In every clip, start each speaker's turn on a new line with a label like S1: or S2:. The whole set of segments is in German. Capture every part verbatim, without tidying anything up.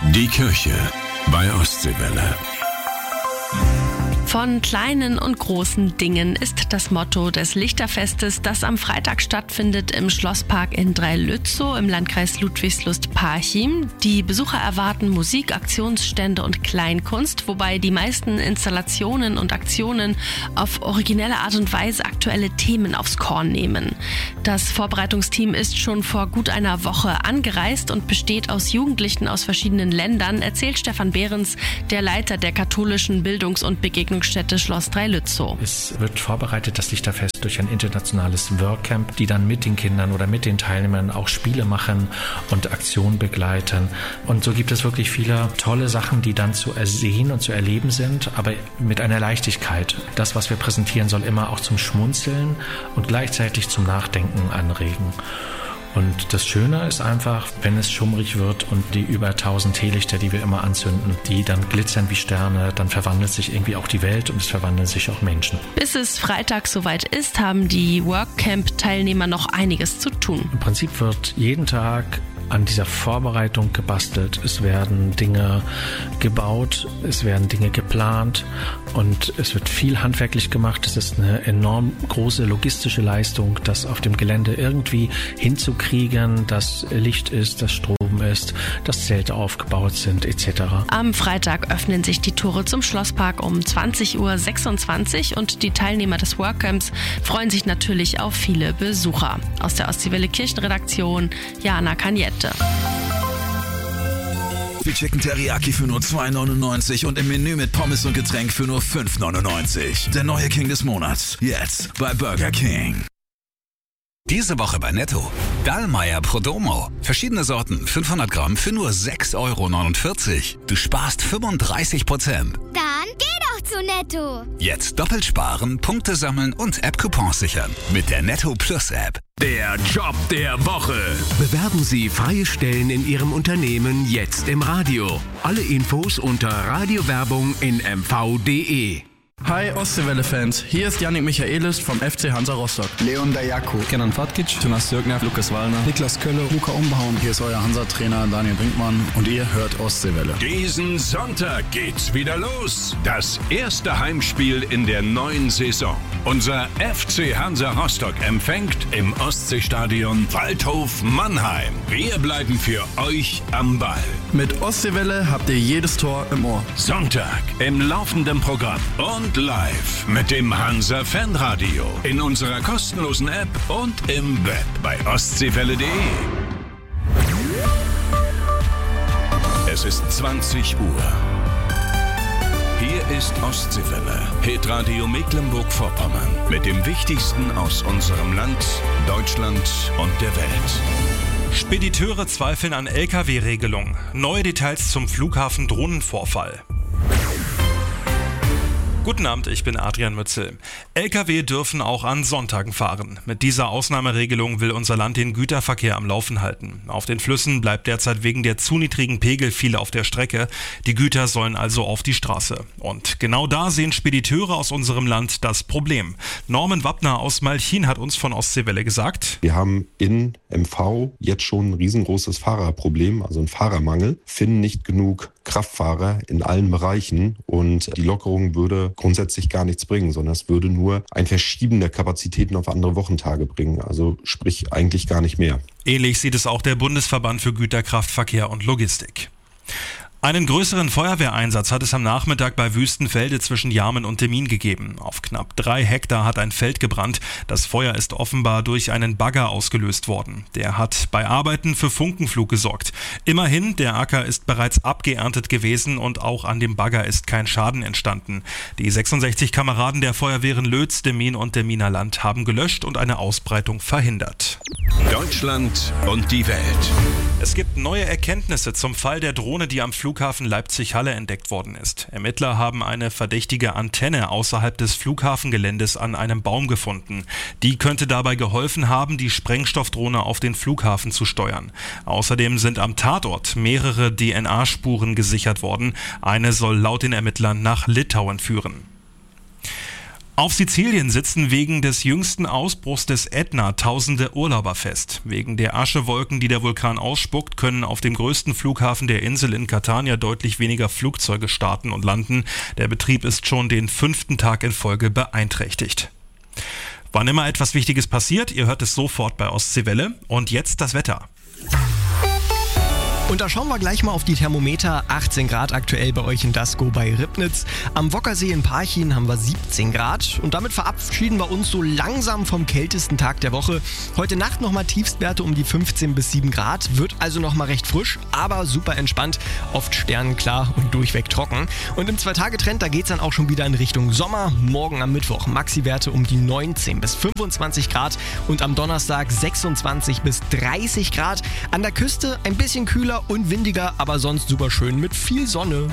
S1: Die Kirche bei Ostseewelle.
S2: Von kleinen und großen Dingen ist das Motto des Lichterfestes, das am Freitag stattfindet im Schlosspark in Dreilützow im Landkreis Ludwigslust-Parchim. Die Besucher erwarten Musik, Aktionsstände und Kleinkunst, wobei die meisten Installationen und Aktionen auf originelle Art und Weise aktuelle Themen aufs Korn nehmen. Das Vorbereitungsteam ist schon vor gut einer Woche angereist und besteht aus Jugendlichen aus verschiedenen Ländern, erzählt Stefan Behrens, der Leiter der katholischen Bildungs- und Begegnungsstätte Schloss Dreilützow.
S3: Es wird vorbereitet, das Lichterfest, durch ein internationales Workcamp, die dann mit den Kindern oder mit den Teilnehmern auch Spiele machen und Aktionen begleiten. Und so gibt es wirklich viele tolle Sachen, die dann zu ersehen und zu erleben sind, aber mit einer Leichtigkeit. Das, was wir präsentieren, soll immer auch zum Schmunzeln und gleichzeitig zum Nachdenken anregen. Und das Schöne ist einfach, wenn es schummrig wird und die über tausend Teelichter, die wir immer anzünden, die dann glitzern wie Sterne, dann verwandelt sich irgendwie auch die Welt und es verwandeln sich auch Menschen.
S2: Bis es Freitag soweit ist, haben die Workcamp-Teilnehmer noch einiges zu tun.
S3: Im Prinzip wird jeden Tag an dieser Vorbereitung gebastelt. Es werden Dinge gebaut, es werden Dinge geplant und es wird viel handwerklich gemacht. Es ist eine enorm große logistische Leistung, das auf dem Gelände irgendwie hinzukriegen, dass Licht ist, dass Strom ist, dass Zelte aufgebaut sind et cetera.
S2: Am Freitag öffnen sich die Tore zum Schlosspark um zwanzig Uhr sechsundzwanzig und die Teilnehmer des Workcamps freuen sich natürlich auf viele Besucher. Aus der Ostseewelle Kirchenredaktion, Jana Kanjette.
S4: Viel Chicken Teriyaki für nur zwei neunundneunzig und im Menü mit Pommes und Getränk für nur fünf neunundneunzig. Der neue King des Monats. Jetzt bei Burger King.
S5: Diese Woche bei Netto. Dallmayr Prodomo. Verschiedene Sorten, fünfhundert Gramm für nur sechs Euro neunundvierzig. Du sparst fünfunddreißig Prozent.
S6: Dann geh doch zu Netto.
S5: Jetzt doppelt sparen, Punkte sammeln und App-Coupons sichern. Mit der Netto Plus App.
S1: Der Job der Woche.
S7: Bewerben Sie freie Stellen in Ihrem Unternehmen jetzt im Radio. Alle Infos unter Radiowerbung in m v punkt d e.
S8: Hi Ostseewelle-Fans, hier ist Yannick Michaelis vom F C Hansa Rostock.
S9: Leon Dayako,
S8: Kenan Fatkic,
S9: Jonas Dürkner, Lukas Wallner,
S8: Niklas Kölle,
S9: Luca Umbauen. Hier ist euer Hansa-Trainer Daniel Brinkmann und ihr hört Ostseewelle.
S1: Diesen Sonntag geht's wieder los. Das erste Heimspiel in der neuen Saison. Unser F C Hansa Rostock empfängt im Ostseestadion Waldhof Mannheim. Wir bleiben für euch am Ball.
S8: Mit Ostseewelle habt ihr jedes Tor im Ohr.
S1: Sonntag im laufenden Programm und live mit dem Hansa Fanradio in unserer kostenlosen App und im Web bei ostseewelle punkt d e. Es ist zwanzig Uhr. Hier ist Ostseewelle, Hitradio Mecklenburg-Vorpommern mit dem Wichtigsten aus unserem Land, Deutschland und der Welt.
S10: Spediteure zweifeln an L K W-Regelung. Neue Details zum Flughafen-Drohnenvorfall. Guten Abend, ich bin Adrian Mützel. L K W dürfen auch an Sonntagen fahren. Mit dieser Ausnahmeregelung will unser Land den Güterverkehr am Laufen halten. Auf den Flüssen bleibt derzeit wegen der zu niedrigen Pegel viel auf der Strecke. Die Güter sollen also auf die Straße. Und genau da sehen Spediteure aus unserem Land das Problem. Norman Wappner aus Malchin hat uns von Ostseewelle gesagt:
S11: Wir haben in M V jetzt schon ein riesengroßes Fahrerproblem, also ein Fahrermangel, finden nicht genug Kraftfahrer in allen Bereichen und die Lockerung würde grundsätzlich gar nichts bringen, sondern es würde nur ein Verschieben der Kapazitäten auf andere Wochentage bringen, also sprich eigentlich gar nicht mehr.
S10: Ähnlich sieht es auch der Bundesverband für Güterkraftverkehr und Logistik. Einen größeren Feuerwehreinsatz hat es am Nachmittag bei Wüstenfelde zwischen Jarmen und Demmin gegeben. Auf knapp drei Hektar hat ein Feld gebrannt. Das Feuer ist offenbar durch einen Bagger ausgelöst worden. Der hat bei Arbeiten für Funkenflug gesorgt. Immerhin, der Acker ist bereits abgeerntet gewesen und auch an dem Bagger ist kein Schaden entstanden. Die sechsundsechzig Kameraden der Feuerwehren Lötz, Demmin und Demminer Land haben gelöscht und eine Ausbreitung verhindert.
S1: Deutschland und die Welt.
S10: Es gibt neue Erkenntnisse zum Fall der Drohne, die am Flughafen Leipzig-Halle entdeckt worden ist. Ermittler haben eine verdächtige Antenne außerhalb des Flughafengeländes an einem Baum gefunden. Die könnte dabei geholfen haben, die Sprengstoffdrohne auf den Flughafen zu steuern. Außerdem sind am Tatort mehrere D N A-Spuren gesichert worden. Eine soll laut den Ermittlern nach Litauen führen. Auf Sizilien sitzen wegen des jüngsten Ausbruchs des Ätna tausende Urlauber fest. Wegen der Aschewolken, die der Vulkan ausspuckt, können auf dem größten Flughafen der Insel in Catania deutlich weniger Flugzeuge starten und landen. Der Betrieb ist schon den fünften Tag in Folge beeinträchtigt. Wann immer etwas Wichtiges passiert, ihr hört es sofort bei Ostseewelle. Und jetzt das Wetter.
S12: Und da schauen wir gleich mal auf die Thermometer. achtzehn Grad aktuell bei euch in Dasko bei Ribnitz. Am Wockersee in Parchim haben wir siebzehn Grad. Und damit verabschieden wir uns so langsam vom kältesten Tag der Woche. Heute Nacht nochmal Tiefstwerte um die fünfzehn bis sieben Grad. Wird also nochmal recht frisch, aber super entspannt. Oft sternenklar und durchweg trocken. Und im Zwei-Tage-Trend, da geht es dann auch schon wieder in Richtung Sommer. Morgen am Mittwoch Maxi-Werte um die neunzehn bis fünfundzwanzig Grad. Und am Donnerstag sechsundzwanzig bis dreißig Grad. An der Küste ein bisschen kühler und windiger, aber sonst super schön mit viel Sonne.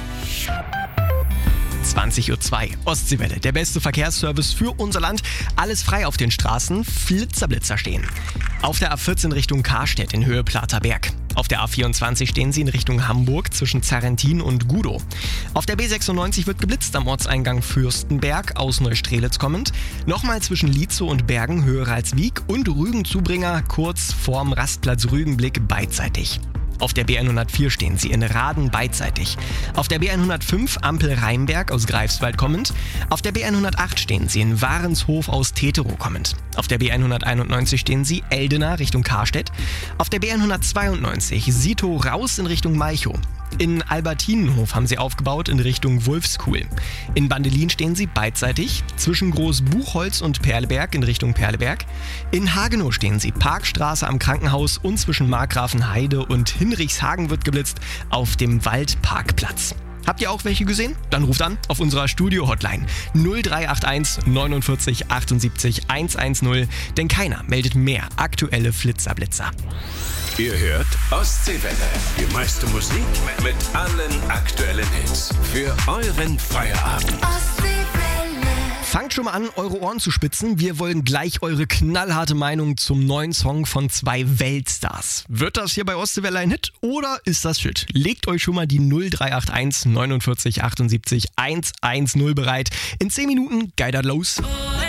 S12: zwanzig Uhr zwei, Ostseewelle, der beste Verkehrsservice für unser Land. Alles frei auf den Straßen, Flitzer-Blitzer stehen. Auf der A vierzehn Richtung Karstedt in Höhe Platerberg. Auf der A vierundzwanzig stehen sie in Richtung Hamburg zwischen Zarrentin und Gudow. Auf der B sechsundneunzig wird geblitzt am Ortseingang Fürstenberg aus Neustrelitz kommend. Nochmal zwischen Lietzow und Bergen Höhe Ralswiek und Rügen-Zubringer kurz vorm Rastplatz Rügenblick beidseitig. Auf der B hundertvier stehen sie in Raden beidseitig. Auf der B hundertfünf Ampel Rheinberg aus Greifswald kommend. Auf der B hundertacht stehen sie in Warenshof aus Teterow kommend. Auf der B hunderteinundneunzig stehen sie Eldena Richtung Karstedt. Auf der B hundertzweiundneunzig Sito raus in Richtung Malchow. In Albertinenhof haben sie aufgebaut in Richtung Wulfskuhl. In Bandelin stehen sie beidseitig, zwischen Großbuchholz und Perleberg in Richtung Perleberg. In Hagenow stehen sie Parkstraße am Krankenhaus und zwischen Markgrafenheide und Hinrichshagen wird geblitzt auf dem Waldparkplatz. Habt ihr auch welche gesehen? Dann ruft an auf unserer Studio-Hotline null drei acht eins neunundvierzig achtundsiebzig hundertzehn, denn keiner meldet mehr aktuelle Flitzerblitzer.
S1: Ihr hört Ostseewelle, die meiste Musik mit allen aktuellen Hits für euren Feierabend.
S12: Fangt schon mal an, eure Ohren zu spitzen. Wir wollen gleich eure knallharte Meinung zum neuen Song von zwei Weltstars. Wird das hier bei Ostseewelle ein Hit oder ist das Shit? Legt euch schon mal die null drei acht eins neunundvierzig achtundsiebzig hundertzehn bereit. In zehn Minuten geht das los.